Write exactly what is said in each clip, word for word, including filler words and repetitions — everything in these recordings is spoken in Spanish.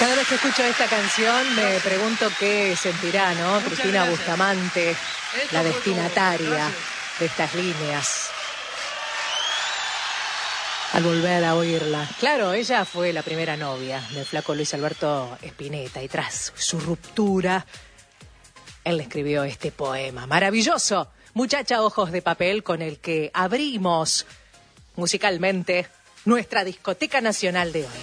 Cada vez que escucho esta canción me pregunto qué sentirá, ¿no? Muchas Cristina gracias. Bustamante, Esto la destinataria de estas líneas. Al volver a oírla. Claro, ella fue la primera novia del flaco Luis Alberto Spinetta y tras su ruptura, él le escribió este poema maravilloso, Muchacha Ojos de Papel, con el que abrimos musicalmente nuestra discoteca nacional de hoy.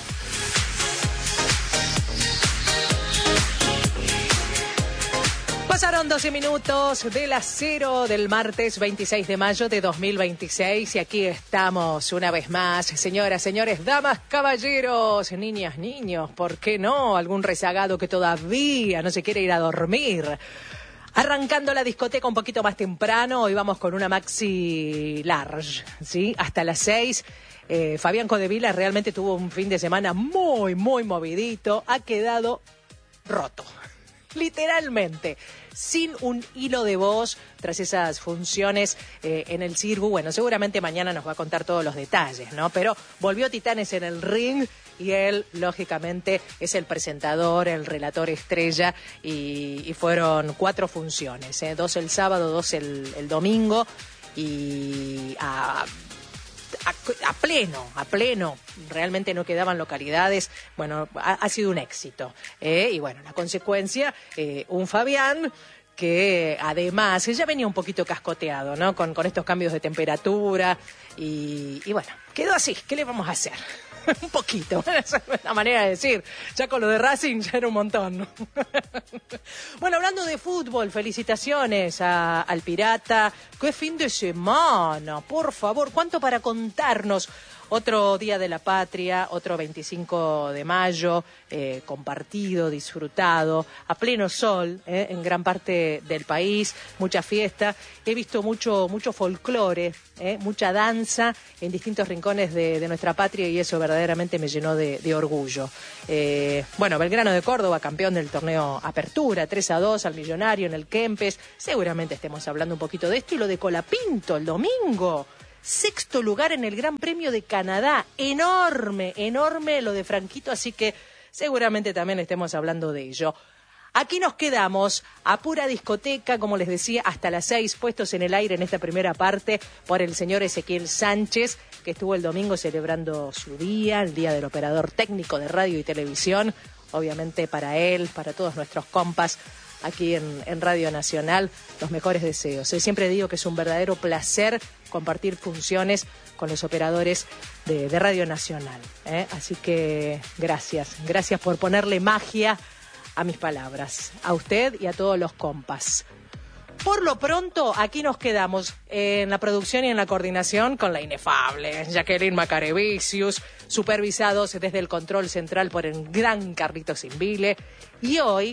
Pasaron doce minutos de las cero del martes veintiséis de mayo de dos mil veintiséis y aquí estamos una vez más, señoras, señores, damas, caballeros, niñas, niños, ¿por qué no? Algún rezagado que todavía no se quiere ir a dormir. Arrancando la discoteca un poquito más temprano, hoy vamos con una maxi large, ¿sí? Hasta las seis. Eh, Fabián Codevila realmente tuvo un fin de semana muy, muy movidito, ha quedado roto. Literalmente, sin un hilo de voz tras esas funciones eh, en el Circo. Bueno, seguramente mañana nos va a contar todos los detalles, ¿no? Pero volvió Titanes en el ring y él, lógicamente, es el presentador, el relator estrella y, y fueron cuatro funciones, ¿eh? Dos el sábado, dos el, el domingo y a... A, a pleno, a pleno, realmente no quedaban localidades, bueno, ha, ha sido un éxito, ¿eh? Y bueno, la consecuencia, eh, un Fabián que además ya venía un poquito cascoteado, ¿no? Con, con estos cambios de temperatura y, y bueno, quedó así, ¿qué le vamos a hacer? Un poquito, esa es la manera de decir. Ya con lo de Racing ya era un montón. Bueno, hablando de fútbol, felicitaciones a, al Pirata. ¡Qué fin de semana! Por favor, ¿cuánto para contarnos? Otro Día de la Patria, otro veinticinco de mayo, eh, compartido, disfrutado, a pleno sol, eh, en gran parte del país, mucha fiesta. He visto mucho, mucho folclore, eh, mucha danza en distintos rincones de, de nuestra patria y eso verdaderamente me llenó de, de orgullo. Eh, bueno, Belgrano de Córdoba, campeón del torneo Apertura, tres a dos al Millonario en el Kempes. Seguramente estemos hablando un poquito de esto y lo de Colapinto el domingo. Sexto lugar en el Gran Premio de Canadá. Enorme, enorme lo de Franquito, así que seguramente también estemos hablando de ello. Aquí nos quedamos a pura discoteca, como les decía, hasta las seis, puestos en el aire en esta primera parte por el señor Ezequiel Sánchez, que estuvo el domingo celebrando su día, el Día del Operador Técnico de Radio y Televisión. Obviamente para él, para todos nuestros compas aquí en, en Radio Nacional, los mejores deseos. Yo siempre digo que es un verdadero placer compartir funciones con los operadores de, de Radio Nacional, ¿eh? Así que gracias, gracias por ponerle magia a mis palabras, a usted y a todos los compas. Por lo pronto, aquí nos quedamos en la producción y en la coordinación con la inefable Jacqueline Macarevicius, supervisados desde el control central por el gran Carlitos Invile, y hoy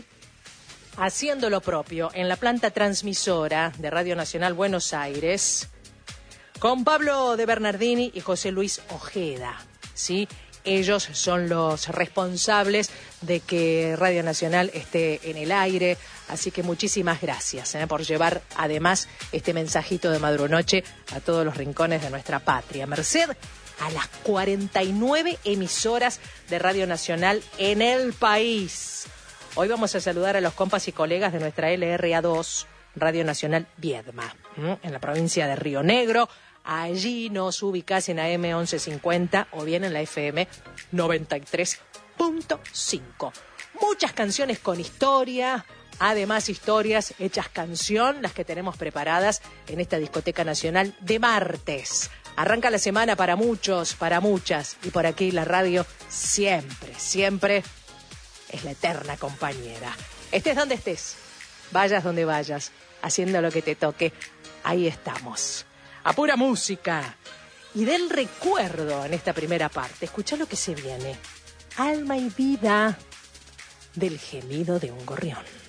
haciendo lo propio en la planta transmisora de Radio Nacional Buenos Aires, con Pablo de Bernardini y José Luis Ojeda, ¿sí? Ellos son los responsables de que Radio Nacional esté en el aire, así que muchísimas gracias ¿eh? por llevar además este mensajito de Madrunoche a todos los rincones de nuestra patria. Merced a las cuarenta y nueve emisoras de Radio Nacional en el país. Hoy vamos a saludar a los compas y colegas de nuestra L R A dos, Radio Nacional Viedma, ¿m? en la provincia de Río Negro. Allí nos ubicás en A M once cincuenta o bien en la F M noventa y tres punto cinco. Muchas canciones con historia, además historias hechas canción, las que tenemos preparadas en esta discoteca nacional de martes. Arranca la semana para muchos, para muchas, y por aquí la radio siempre, siempre es la eterna compañera. Estés donde estés, vayas donde vayas, haciendo lo que te toque, ahí estamos. A pura música. Y del recuerdo en esta primera parte, escucha lo que se viene. Alma y vida del gemido de un gorrión.